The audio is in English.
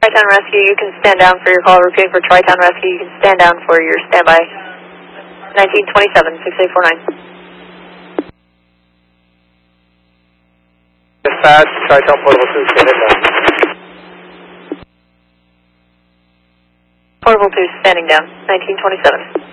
Tri-Town Rescue, you can stand down for your call. Repeating for Tri-Town Rescue, you can stand down for your standby. 1927, 6849. Dispatch, Tri-Town Portable 2, standing down. Portable 2, standing down, 1927.